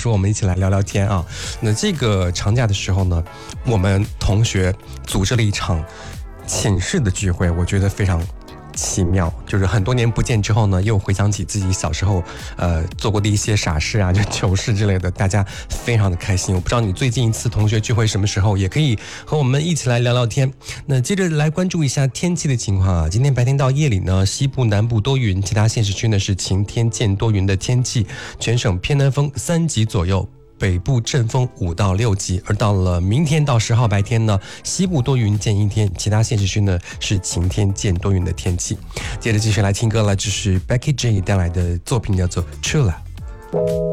说我们一起来聊聊天啊。那这个长假的时候呢，我们同学组织了一场寝室的聚会，我觉得非常奇妙，就是很多年不见之后呢，又回想起自己小时候做过的一些傻事啊，就糗事之类的，大家非常的开心。我不知道你最近一次同学聚会什么时候，也可以和我们一起来聊聊天。那接着来关注一下天气的情况啊，今天白天到夜里呢，西部南部多云，其他县市区呢是晴天见多云的天气，全省偏南风3级左右。北部阵风5到6级，而到了明天到10号白天呢，西部多云见阴天，其他县市区呢是晴天见多云的天气。接着继续来听歌了，这是 Becky G 带来的作品，叫做《True Love》。